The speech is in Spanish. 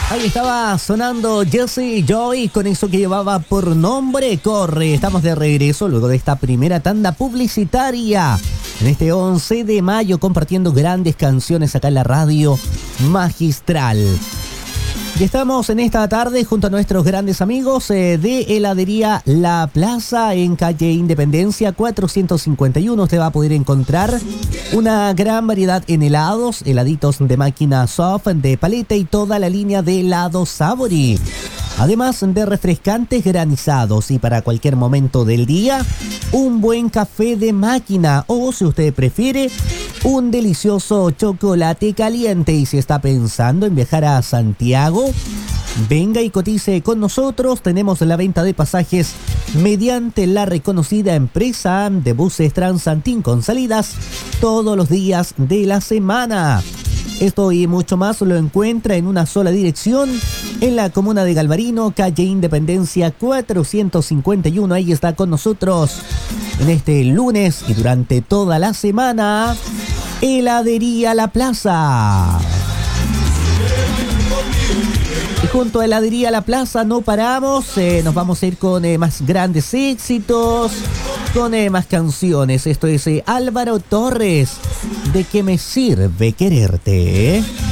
Ahí estaba sonando Jesse Joy con eso que llevaba por nombre Corre. Estamos de regreso luego de esta primera tanda publicitaria en este 11 de mayo compartiendo grandes canciones acá en la radio Magistral. Y estamos en esta tarde junto a nuestros grandes amigos de Heladería La Plaza en calle Independencia 451. Usted va a poder encontrar una gran variedad en helados, heladitos de máquina soft, de paleta y toda la línea de helados Savory. Además de refrescantes granizados y para cualquier momento del día, un buen café de máquina o, si usted prefiere, un delicioso chocolate caliente. Y si está pensando en viajar a Santiago, venga y cotice con nosotros. Tenemos la venta de pasajes mediante la reconocida empresa de buses Transantín con salidas todos los días de la semana. Esto y mucho más lo encuentra en una sola dirección en la comuna de Galvarino, calle Independencia 451. Ahí está con nosotros en este lunes y durante toda la semana, Heladería La Plaza. Y junto a Heladería La Plaza no paramos, nos vamos a ir con más grandes éxitos, con más canciones. Esto es Álvaro Torres, ¿de qué me sirve quererte?